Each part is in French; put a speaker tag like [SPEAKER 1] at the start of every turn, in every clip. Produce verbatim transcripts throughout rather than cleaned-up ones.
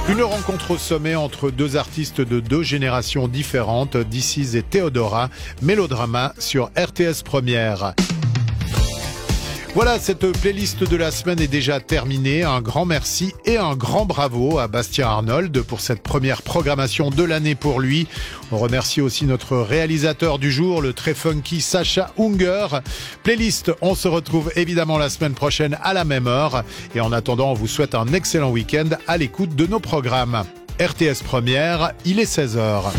[SPEAKER 1] Une rencontre au sommet entre deux artistes de deux générations différentes, This Is et Theodora, mélodrama sur R T S Première. Voilà, cette playlist de la semaine est déjà terminée. Un grand merci et un grand bravo à Bastien Arnold pour cette première programmation de l'année pour lui. On remercie aussi notre réalisateur du jour, le très funky Sacha Unger. Playlist, on se retrouve évidemment la semaine prochaine à la même heure. Et en attendant, on vous souhaite un excellent week-end à l'écoute de nos programmes. R T S Première, il est seize heures.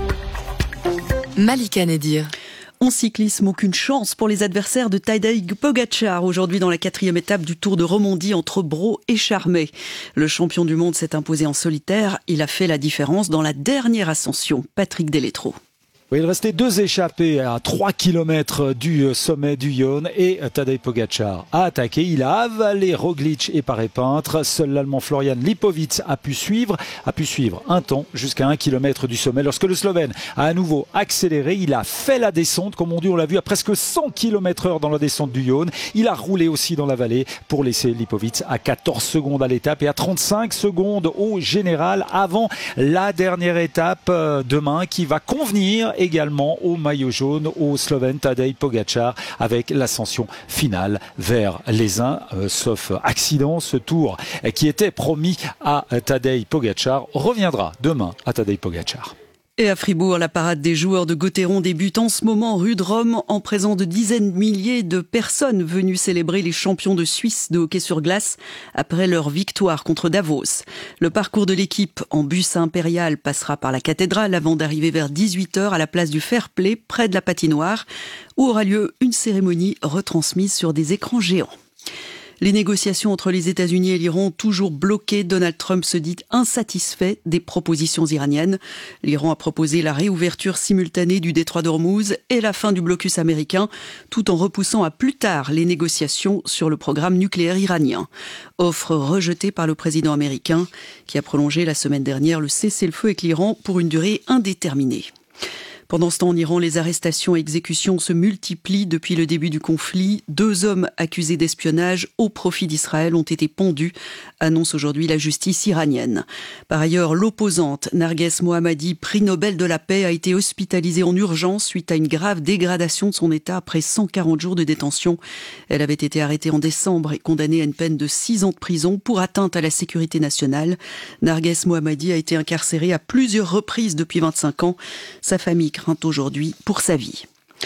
[SPEAKER 2] Malika Nedir.
[SPEAKER 3] En cyclisme, aucune chance pour les adversaires de Tadej Pogačar aujourd'hui dans la quatrième étape du Tour de Romandie entre Bro et Charmey. Le champion du monde s'est imposé en solitaire. Il a fait la différence dans la dernière ascension. Patrick Deletro.
[SPEAKER 4] Oui, il restait deux échappées à trois kilomètres du sommet du Yonne et Tadej Pogačar a attaqué. Il a avalé Roglic et Paré-Peintre. Seul l'Allemand Florian Lipowitz a pu suivre, a pu suivre un temps jusqu'à un kilomètre du sommet. Lorsque le Slovène a à nouveau accéléré, il a fait la descente, comme on dit, on l'a vu à presque cent kilomètres heure dans la descente du Yonne. Il a roulé aussi dans la vallée pour laisser Lipowitz à quatorze secondes à l'étape et à trente-cinq secondes au général avant la dernière étape demain qui va convenir également au maillot jaune, au Slovène Tadej Pogačar, avec l'ascension finale vers les uns, euh, sauf accident. Ce tour qui était promis à Tadej Pogačar reviendra demain à Tadej Pogačar.
[SPEAKER 3] Et à Fribourg, la parade des joueurs de Gauthieron débute en ce moment rue de Rome en présence de dizaines de milliers de personnes venues célébrer les champions de Suisse de hockey sur glace après leur victoire contre Davos. Le parcours de l'équipe en bus impérial passera par la cathédrale avant d'arriver vers dix-huit heures à la place du Fair Play près de la patinoire où aura lieu une cérémonie retransmise sur des écrans géants. Les négociations entre les États-Unis et l'Iran ont toujours bloqué. Donald Trump se dit insatisfait des propositions iraniennes. L'Iran a proposé la réouverture simultanée du détroit d'Ormuz et la fin du blocus américain, tout en repoussant à plus tard les négociations sur le programme nucléaire iranien. Offre rejetée par le président américain, qui a prolongé la semaine dernière le cessez-le-feu avec l'Iran pour une durée indéterminée. Pendant ce temps, en Iran, les arrestations et exécutions se multiplient depuis le début du conflit. Deux hommes accusés d'espionnage au profit d'Israël ont été pendus, annonce aujourd'hui la justice iranienne. Par ailleurs, l'opposante Narges Mohammadi, prix Nobel de la paix, a été hospitalisée en urgence suite à une grave dégradation de son état après cent quarante jours de détention. Elle avait été arrêtée en décembre et condamnée à une peine de six ans de prison pour atteinte à la sécurité nationale. Narges Mohammadi a été incarcérée à plusieurs reprises depuis vingt-cinq ans. Sa famille craint aujourd'hui pour sa vie.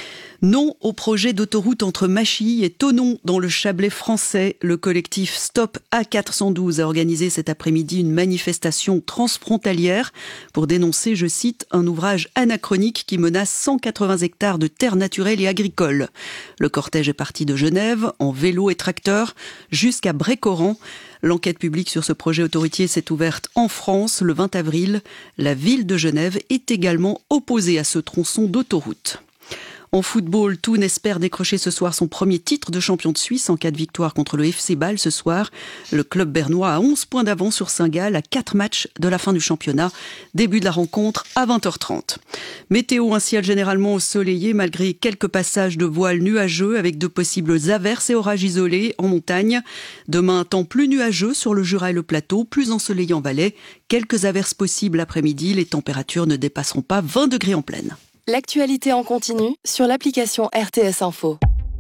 [SPEAKER 3] Non au projet d'autoroute entre Machilly et Thonon dans le Chablais français. Le collectif Stop A quatre cent douze a organisé cet après-midi une manifestation transfrontalière pour dénoncer, je cite, un ouvrage anachronique qui menace cent quatre-vingts hectares de terres naturelles et agricoles. Le cortège est parti de Genève en vélo et tracteur jusqu'à Brécoran. L'enquête publique sur ce projet autoroutier s'est ouverte en France le vingt avril. La ville de Genève est également opposée à ce tronçon d'autoroute. En football, Thun espère décrocher ce soir son premier titre de champion de Suisse en cas de victoire contre le F C Bâle ce soir. Le club bernois a onze points d'avance sur Saint-Gall à quatre matchs de la fin du championnat. Début de la rencontre à vingt heures trente. Météo, un ciel généralement ensoleillé malgré quelques passages de voiles nuageux avec de possibles averses et orages isolés en montagne. Demain, un temps plus nuageux sur le Jura et le plateau, plus ensoleillé en Valais. Quelques averses possibles l'après-midi. Les températures ne dépasseront pas vingt degrés en plaine.
[SPEAKER 2] L'actualité en continu sur l'application R T S Info.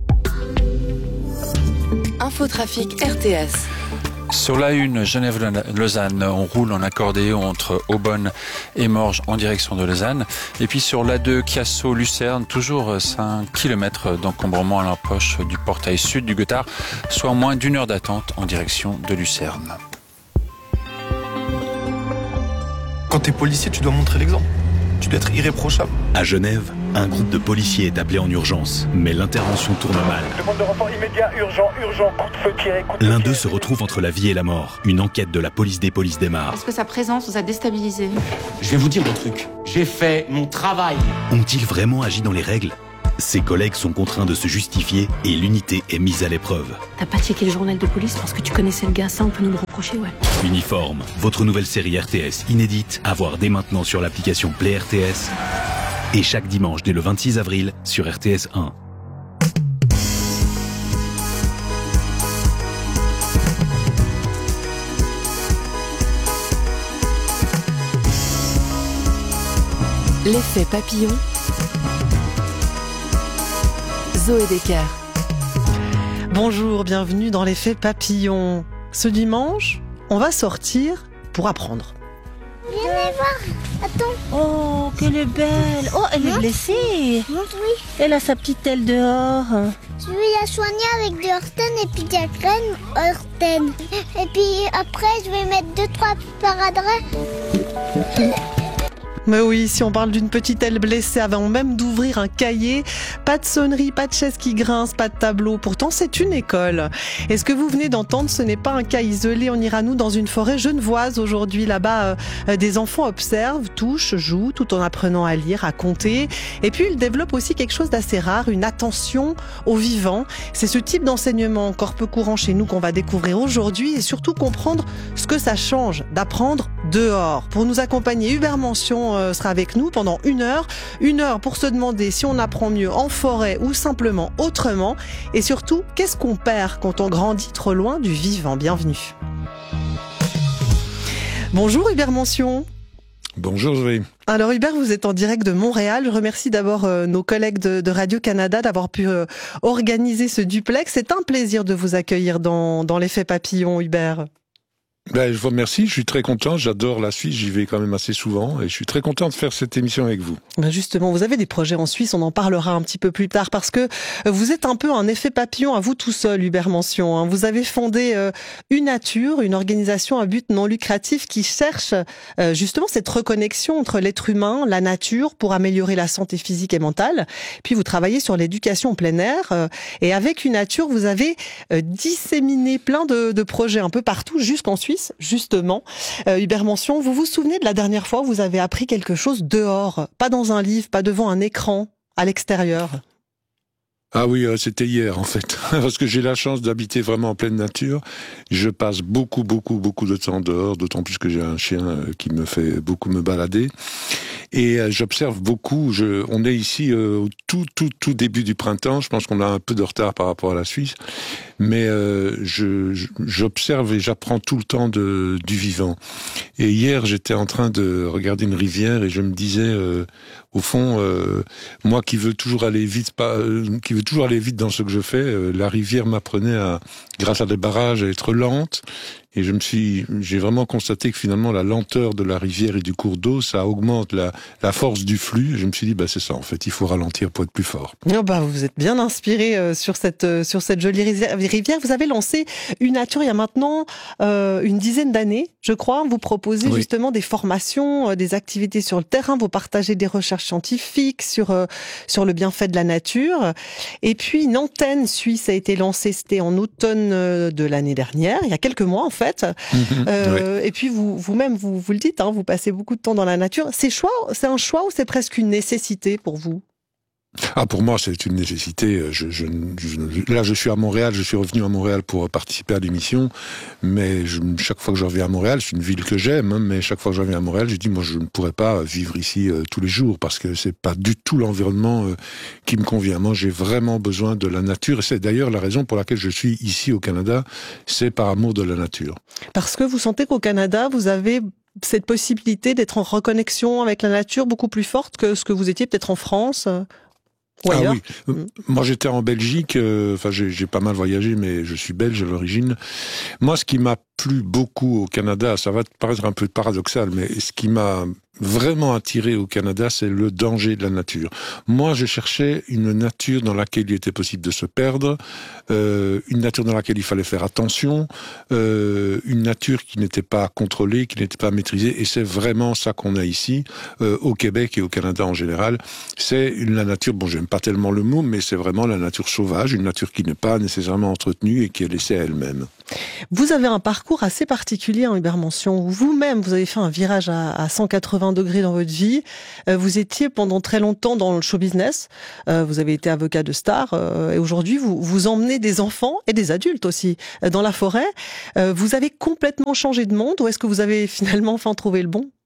[SPEAKER 2] Infotrafic R T S.
[SPEAKER 5] Sur la une, Genève-Lausanne, on roule en accordéon entre Aubonne et Morges en direction de Lausanne. Et puis sur l'A deux, Chiasso-Lucerne, toujours cinq kilomètres d'encombrement à l'approche du portail sud du Gothard, soit moins d'une heure d'attente en direction de Lucerne.
[SPEAKER 6] Quand t'es policier, tu dois montrer l'exemple. Tu dois être irréprochable.
[SPEAKER 7] À Genève, un groupe de policiers est appelé en urgence, mais l'intervention tourne mal.
[SPEAKER 8] Demande de renfort immédiat, urgent, urgent, coup de feu tiré, coup de feu
[SPEAKER 7] L'un d'eux se retrouve entre la vie et la mort. Une enquête de la police des polices démarre.
[SPEAKER 9] Est-ce que sa présence vous a déstabilisé ?
[SPEAKER 10] Je vais vous dire un truc. J'ai fait mon travail.
[SPEAKER 7] Ont-ils vraiment agi dans les règles ? Ses collègues sont contraints de se justifier et l'unité est mise à l'épreuve.
[SPEAKER 9] T'as pas checké le journal de police parce que tu connaissais le gars, ça on peut nous le reprocher, ouais.
[SPEAKER 7] Uniforme, votre nouvelle série R T S inédite, à voir dès maintenant sur l'application Play R T S et chaque dimanche dès le vingt-six avril sur R T S un.
[SPEAKER 2] L'effet papillon. Zoé Decker.
[SPEAKER 11] Bonjour, bienvenue dans l'effet papillon. Ce dimanche, on va sortir pour apprendre.
[SPEAKER 12] Viens voir, attends.
[SPEAKER 13] Oh, qu'elle est belle. Oh, elle est blessée.
[SPEAKER 12] Oui.
[SPEAKER 13] Elle a sa petite aile dehors.
[SPEAKER 12] Je vais la soigner avec de Horten et puis de la crème Horten. Et puis après, je vais mettre deux, trois sparadrap.
[SPEAKER 11] Mais oui, si on parle d'une petite aile blessée avant même d'ouvrir un cahier, pas de sonnerie, pas de chaise qui grince, pas de tableau. Pourtant, c'est une école. Et ce que vous venez d'entendre, ce n'est pas un cas isolé. On ira, nous, dans une forêt genevoise aujourd'hui. Là-bas, euh, des enfants observent, touchent, jouent, tout en apprenant à lire, à compter. Et puis, ils développent aussi quelque chose d'assez rare, une attention au vivant. C'est ce type d'enseignement encore peu courant chez nous qu'on va découvrir aujourd'hui et surtout comprendre ce que ça change d'apprendre dehors. Pour nous accompagner, Hubert Mention sera avec nous pendant une heure. Une heure pour se demander si on apprend mieux en forêt ou simplement autrement. Et surtout, qu'est-ce qu'on perd quand on grandit trop loin du vivant? Bienvenue. Bonjour Hubert Mention.
[SPEAKER 14] Bonjour Zoé.
[SPEAKER 11] Alors Hubert, vous êtes en direct de Montréal. Je remercie d'abord euh, nos collègues de, de Radio-Canada d'avoir pu euh, organiser ce duplex. C'est un plaisir de vous accueillir dans, dans l'effet papillon, Hubert.
[SPEAKER 14] Ben, je vous remercie, je suis très content, j'adore la Suisse, j'y vais quand même assez souvent et je suis très content de faire cette émission avec vous.
[SPEAKER 11] Ben justement, vous avez des projets en Suisse, on en parlera un petit peu plus tard parce que vous êtes un peu un effet papillon à vous tout seul, Hubert Mention. Hein. Vous avez fondé euh, Unature, une organisation à but non lucratif qui cherche euh, justement cette reconnexion entre l'être humain, la nature pour améliorer la santé physique et mentale. Puis vous travaillez sur l'éducation en plein air euh, et avec Unature, vous avez euh, disséminé plein de, de projets un peu partout jusqu'en Suisse. Justement, euh, Hubert Mention, vous vous souvenez de la dernière fois où vous avez appris quelque chose dehors, pas dans un livre, pas devant un écran, à l'extérieur?
[SPEAKER 14] Ah oui, euh, c'était hier en fait, parce que j'ai la chance d'habiter vraiment en pleine nature. Je passe beaucoup, beaucoup, beaucoup de temps dehors, d'autant plus que j'ai un chien euh, qui me fait beaucoup me balader. Et euh, j'observe beaucoup, je, on est ici euh, au tout, tout, tout début du printemps, je pense qu'on a un peu de retard par rapport à la Suisse, mais euh, je, je, j'observe et j'apprends tout le temps de, du vivant. Et hier, j'étais en train de regarder une rivière et je me disais, euh, au fond, euh, moi qui veux toujours aller vite, pas, euh, qui veux toujours aller vite dans ce que je fais, euh, la rivière m'apprenait à, grâce à des barrages, à être lente. Et je me suis, j'ai vraiment constaté que finalement la lenteur de la rivière et du cours d'eau, ça augmente la, la force du flux. Et je me suis dit, bah c'est ça en fait, il faut ralentir pour être plus fort.
[SPEAKER 11] Oh bah vous êtes bien inspiré euh, sur cette euh, sur cette jolie rivière. Vous avez lancé Unature il y a maintenant euh, une dizaine d'années, je crois. Vous proposez oui. justement des formations, euh, des activités sur le terrain. Vous partagez des recherches scientifiques sur euh, sur le bienfait de la nature. Et puis une antenne suisse a été lancée, c'était en automne de l'année dernière, il y a quelques mois en fait. Fait. Euh, oui. Et puis vous, vous-même, vous, vous le dites, hein, vous passez beaucoup de temps dans la nature. C'est choix, c'est un choix ou c'est presque une nécessité pour vous?
[SPEAKER 14] Ah, pour moi, c'est une nécessité. Je, je, je, là, je suis à Montréal, je suis revenu à Montréal pour participer à l'émission, mais je, chaque fois que je reviens à Montréal, c'est une ville que j'aime, hein, mais chaque fois que je reviens à Montréal, je dis, moi, je ne pourrais pas vivre ici euh, tous les jours, parce que c'est pas du tout l'environnement euh, qui me convient. Moi, j'ai vraiment besoin de la nature, et c'est d'ailleurs la raison pour laquelle je suis ici au Canada, c'est par amour de la nature.
[SPEAKER 11] Parce que vous sentez qu'au Canada, vous avez cette possibilité d'être en reconnexion avec la nature beaucoup plus forte que ce que vous étiez peut-être en France?
[SPEAKER 14] Ah oui, mmh. Moi j'étais en Belgique, euh, enfin j'ai, j'ai pas mal voyagé, mais je suis belge à l'origine. Moi, ce qui m'a plu beaucoup au Canada, ça va paraître un peu paradoxal, mais ce qui m'a vraiment attiré au Canada, c'est le danger de la nature. Moi, je cherchais une nature dans laquelle il était possible de se perdre, euh, une nature dans laquelle il fallait faire attention, euh, une nature qui n'était pas contrôlée, qui n'était pas maîtrisée, et c'est vraiment ça qu'on a ici, euh, au Québec et au Canada en général. C'est une, la nature, bon, j'aime pas tellement le mot, mais c'est vraiment la nature sauvage, une nature qui n'est pas nécessairement entretenue et qui est laissée à elle-même.
[SPEAKER 11] Vous avez un parcours assez particulier, hein, Hubert Mention. Vous-même, vous avez fait un virage à, à cent quatre-vingts degrés dans votre vie. Euh, vous étiez pendant très longtemps dans le show business. Euh, vous avez été avocat de star. Euh, et aujourd'hui, vous, vous emmenez des enfants et des adultes aussi euh, dans la forêt. Euh, vous avez complètement changé de monde ou est-ce que vous avez finalement enfin trouvé le bon ?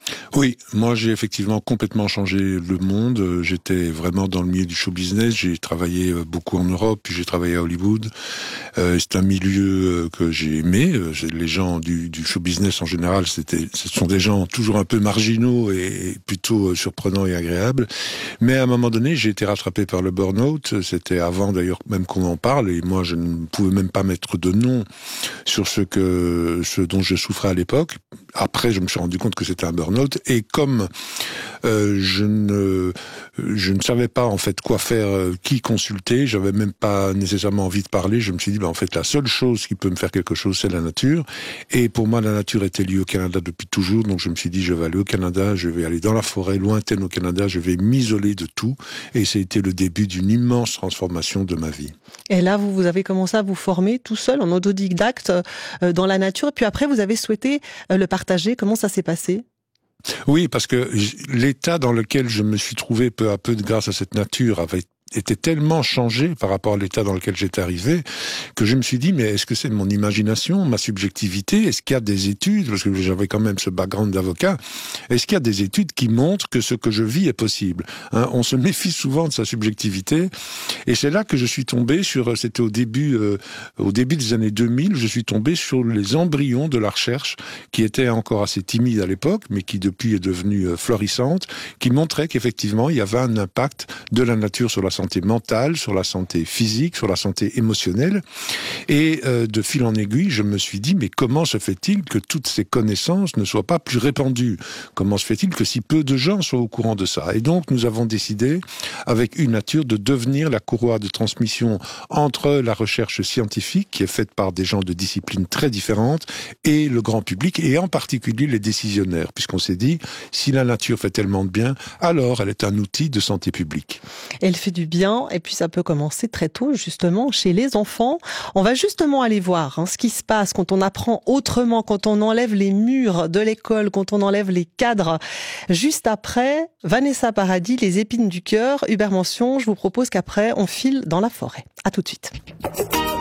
[SPEAKER 14] Oui, moi j'ai effectivement complètement changé le monde. J'étais vraiment dans le milieu du show business. J'ai travaillé beaucoup en Europe, puis j'ai travaillé à Hollywood. Euh, c'est un milieu que j'ai aimé. Les gens du, du show business en général, c'était, ce sont des gens toujours un peu marginaux et plutôt surprenants et agréables. Mais à un moment donné, j'ai été rattrapé par le burn-out. C'était avant d'ailleurs même qu'on en parle, et moi je ne pouvais même pas mettre de nom sur ce que ce dont je souffrais à l'époque. Après, je me suis rendu compte que c'était un burn-out. Et comme euh, je ne je ne savais pas en fait quoi faire, euh, qui consulter, j'avais même pas nécessairement envie de parler. Je me suis dit, bah, en fait, la seule chose qui peut me faire quelque chose, c'est la nature. Et pour moi, la nature était liée au Canada depuis toujours. Donc, je me suis dit, je vais aller au Canada, je vais aller dans la forêt lointaine au Canada, je vais m'isoler de tout. Et ça a été le début d'une immense transformation de ma vie.
[SPEAKER 11] Et là, vous, vous avez commencé à vous former tout seul, en autodidacte, euh, dans la nature. Et puis après, vous avez souhaité euh, le partager. Comment ça s'est passé ?
[SPEAKER 14] Oui, parce que l'état dans lequel je me suis trouvé peu à peu grâce à cette nature avait était tellement changé par rapport à l'état dans lequel j'étais arrivé que je me suis dit, mais est-ce que c'est mon imagination, ma subjectivité? Est-ce qu'il y a des études, parce que j'avais quand même ce background d'avocat, est-ce qu'il y a des études qui montrent que ce que je vis est possible, hein? On se méfie souvent de sa subjectivité, et c'est là que je suis tombé sur, c'était au début, euh, au début des années deux mille, je suis tombé sur les embryons de la recherche, qui étaient encore assez timides à l'époque, mais qui depuis est devenue euh, florissante, qui montraient qu'effectivement, il y avait un impact de la nature sur la santé santé mentale, sur la santé physique, sur la santé émotionnelle. Et euh, de fil en aiguille, je me suis dit, mais comment se fait-il que toutes ces connaissances ne soient pas plus répandues? Comment se fait-il que si peu de gens soient au courant de ça? Et donc, nous avons décidé, avec UNature, de devenir la courroie de transmission entre la recherche scientifique, qui est faite par des gens de disciplines très différentes, et le grand public, et en particulier les décisionnaires, puisqu'on s'est dit, si la nature fait tellement de bien, alors elle est un outil de santé publique.
[SPEAKER 11] Elle fait du bien, et puis ça peut commencer très tôt, justement, chez les enfants. On va justement aller voir hein, ce qui se passe quand on apprend autrement, quand on enlève les murs de l'école, quand on enlève les cadres. Juste après, Vanessa Paradis, les épines du cœur. Hubert Mention, je vous propose qu'après, on file dans la forêt. À tout de suite.